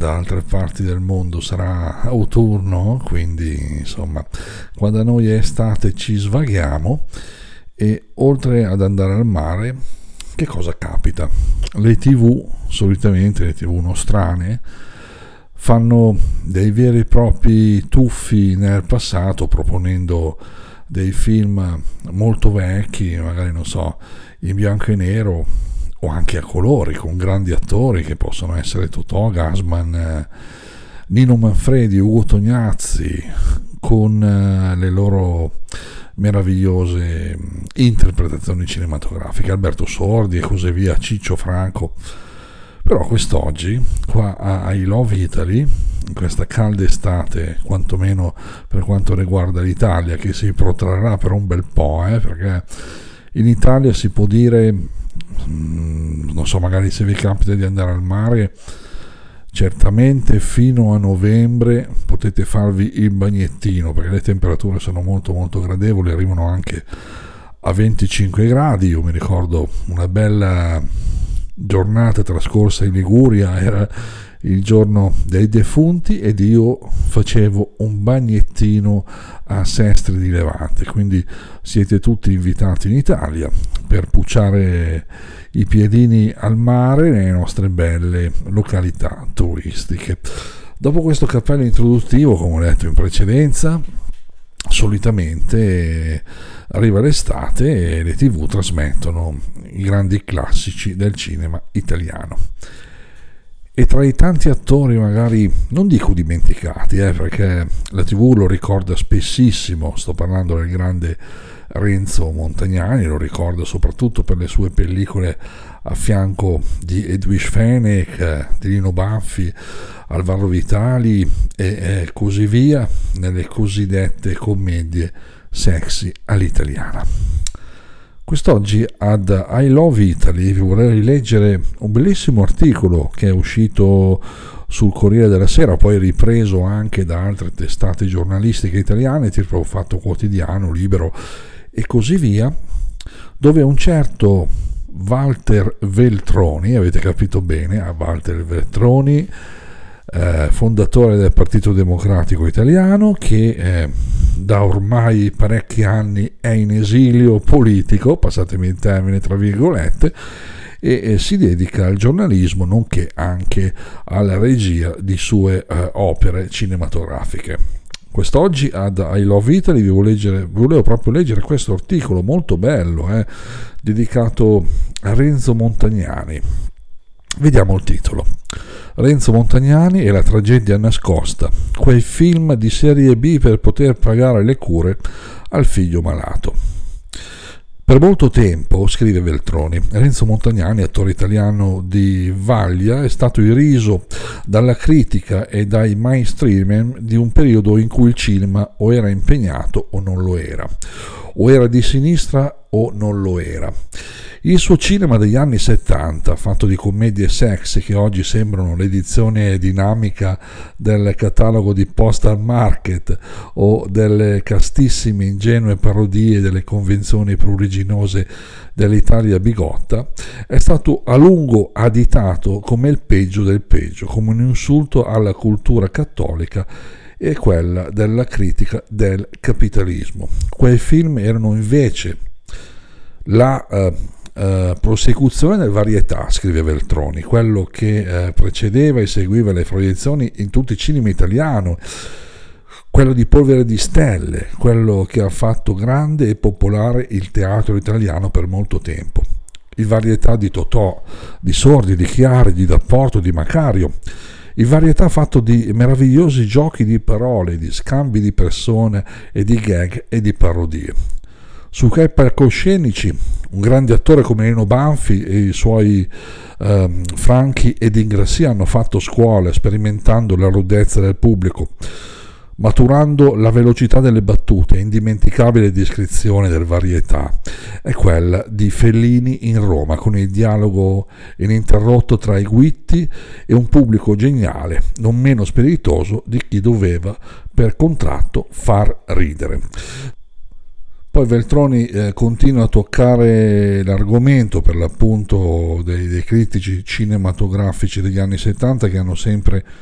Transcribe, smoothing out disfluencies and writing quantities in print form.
da altre parti del mondo sarà autunno, quindi insomma, qua da noi è estate, ci svaghiamo e oltre ad andare al mare, che cosa capita? Le TV, solitamente le TV nostrane, fanno dei veri e propri tuffi nel passato proponendo dei film molto vecchi, magari non so, in bianco e nero o anche a colori, con grandi attori che possono essere Totò, Gassman, Nino Manfredi, Ugo Tognazzi, con le loro meravigliose interpretazioni cinematografiche, Alberto Sordi e così via, Ciccio Franco. Però quest'oggi qua a I Love Italy, in questa calda estate, quantomeno per quanto riguarda l'Italia, che si protrarrà per un bel po', perché in Italia si può dire, non so, magari se vi capita di andare al mare, certamente fino a novembre potete farvi il bagnettino, perché le temperature sono molto molto gradevoli, arrivano anche a 25 gradi. Io mi ricordo una bella giornata trascorsa in Liguria, era il giorno dei defunti ed io facevo un bagnettino a Sestri di Levante, quindi siete tutti invitati in Italia per pucciare i piedini al mare nelle nostre belle località turistiche. Dopo questo cappello introduttivo, come ho detto in precedenza, solitamente arriva l'estate e le TV trasmettono i grandi classici del cinema italiano. E tra i tanti attori magari, non dico dimenticati, perché la TV lo ricorda spessissimo, sto parlando del grande Renzo Montagnani, lo ricorda soprattutto per le sue pellicole a fianco di Edwige Fenech, di Lino Banfi, Alvaro Vitali e così via, nelle cosiddette commedie sexy all'italiana. Quest'oggi ad I Love Italy vi vorrei leggere un bellissimo articolo che è uscito sul Corriere della Sera, poi ripreso anche da altre testate giornalistiche italiane, tipo Fatto Quotidiano, Libero e così via, dove un certo Walter Veltroni, avete capito bene, Walter Veltroni, fondatore del Partito Democratico Italiano, che da ormai parecchi anni è in esilio politico, passatemi il termine tra virgolette, e si dedica al giornalismo nonché anche alla regia di sue opere cinematografiche. Quest'oggi ad I Love Italy volevo proprio leggere questo articolo molto bello, dedicato a Renzo Montagnani. Vediamo il titolo. Renzo Montagnani e la tragedia nascosta, quei film di serie B per poter pagare le cure al figlio malato. Per molto tempo, scrive Veltroni, Renzo Montagnani, attore italiano di vaglia, è stato irriso dalla critica e dai mainstream di un periodo in cui il cinema o era impegnato o non lo era, o era di sinistra o non lo era. Il suo cinema degli anni 70, fatto di commedie sexy che oggi sembrano l'edizione dinamica del catalogo di Postal Market o delle castissime ingenue parodie delle convenzioni pruriginose dell'Italia bigotta, è stato a lungo additato come il peggio del peggio, come un insulto alla cultura cattolica e quella della critica del capitalismo. Quei film erano invece la prosecuzione del varietà, scrive Veltroni, quello che precedeva e seguiva le proiezioni in tutti i cinema italiano, quello di Polvere di Stelle, quello che ha fatto grande e popolare il teatro italiano per molto tempo. Il varietà di Totò, di Sordi, di Chiari, di D'Apporto, di Macario. Il varietà fatto di meravigliosi giochi di parole, di scambi di persone e di gag e di parodie. Su quei palcoscenici un grande attore come Nino Banfi e i suoi Franchi ed Ingrassia hanno fatto scuola, sperimentando la rudezza del pubblico, maturando la velocità delle battute. Indimenticabile descrizione del varietà è quella di Fellini in Roma, con il dialogo ininterrotto tra i guitti e un pubblico geniale, non meno spiritoso di chi doveva per contratto far ridere. Poi Veltroni continua a toccare l'argomento, per l'appunto, dei critici cinematografici degli anni 70 che hanno sempre